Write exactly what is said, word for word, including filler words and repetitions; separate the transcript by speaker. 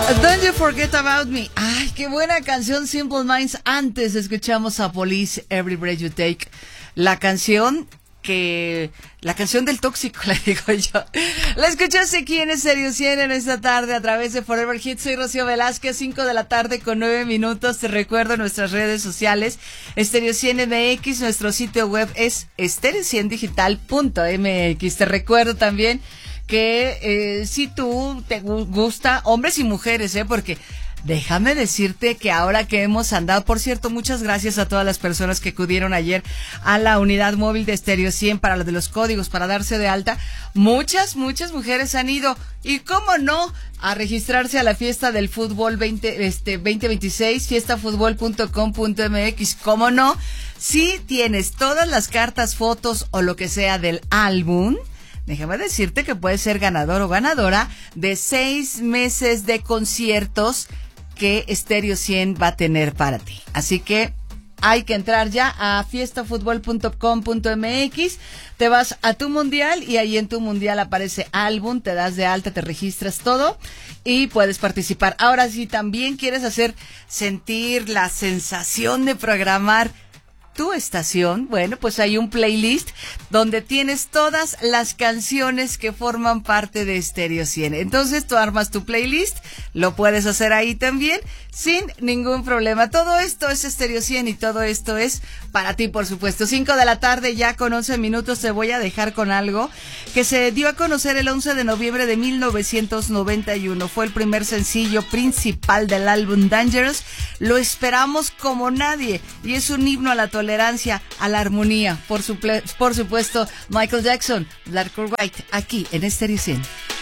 Speaker 1: Don't You Forget About Me. Ay, qué buena canción, Simple Minds. Antes escuchamos a Police, Every Breath You Take. La canción que... La canción del tóxico, la digo yo. La escuchaste aquí en Estéreo cien en esta tarde a través de Forever Hits. Soy Rocío Velázquez, cinco de la tarde con nueve minutos. Te recuerdo nuestras redes sociales, Estéreo cien M X. Nuestro sitio web es estéreo cien digital punto M X. Te recuerdo también que eh, si tú te gusta, hombres y mujeres, eh, porque déjame decirte que ahora que hemos andado, por cierto, muchas gracias a todas las personas que acudieron ayer a la unidad móvil de Estéreo cien para lo de los códigos, para darse de alta. Muchas, muchas mujeres han ido, y cómo no, a registrarse a la fiesta del fútbol veinte, este, veinte veintiséis, fiesta fútbol punto com punto M X. ¿Cómo no? Si tienes todas las cartas, fotos o lo que sea del álbum, déjame decirte que puedes ser ganador o ganadora de seis meses de conciertos que Estéreo cien va a tener para ti. Así que hay que entrar ya a fiesta fútbol punto com punto M X, te vas a tu mundial y ahí en tu mundial aparece álbum, te das de alta, te registras todo y puedes participar. Ahora, si también quieres hacer sentir la sensación de programar tu estación, bueno, pues hay un playlist donde tienes todas las canciones que forman parte de Estéreo cien. Entonces tú armas tu playlist, lo puedes hacer ahí también sin ningún problema. Todo esto es Estéreo cien y todo esto es para ti, por supuesto. Cinco de la tarde ya con once minutos. Te voy a dejar con algo que se dio a conocer el once de noviembre de mil novecientos noventa y uno. Fue el primer sencillo principal del álbum Dangerous. Lo esperamos como nadie y es un himno a la tolerancia, a la armonía. Por, suple- por supuesto, Michael Jackson, Black or White, aquí en Estéreo cien.